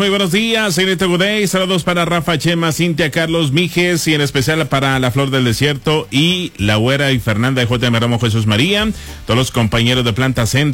Muy buenos días, señorita Goday. Saludos para Rafa, Chema, Cintia, Carlos, Mijes y en especial para La Flor del Desierto y La Güera y Fernanda de JM Ramos Jesús María. Todos los compañeros de Planta Centro.